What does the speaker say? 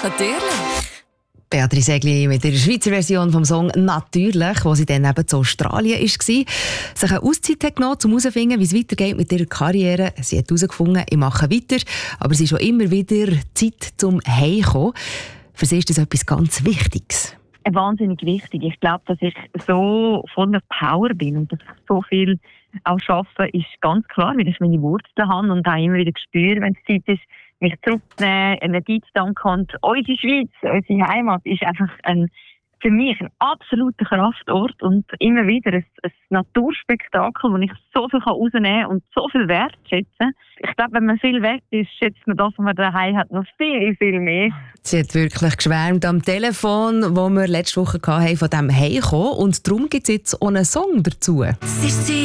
Natürlich. Beatrice Egli mit der Schweizer Version vom Song «Natürlich», wo sie dann eben zu Australien war. Sich eine Auszeit hat genommen, um herauszufinden, wie es weitergeht mit ihrer Karriere. Sie hat herausgefunden, ich mache weiter, aber es ist schon immer wieder Zeit zum Heimkommen. Für sie ist das etwas ganz Wichtiges. Wahnsinnig wichtig. Ich glaube, dass ich so voller Power bin und dass ich so viel auch arbeite, ist ganz klar, weil ich meine Wurzeln habe und auch immer wieder spüre, wenn es Zeit ist, mich zurückzunehmen, Energie zu danken. Und unsere Schweiz, unsere Heimat, ist einfach für mich ein absoluter Kraftort und immer wieder ein Naturspektakel, wo ich so viel rausnehmen kann und so viel wertschätzen. Ich glaube, wenn man viel weg ist, schätzt man das, was man daheim hat, noch viel, viel mehr. Sie hat wirklich geschwärmt am Telefon, wo wir letzte Woche hatten, von dem Heimkommen. Und darum gibt es jetzt auch einen Song dazu.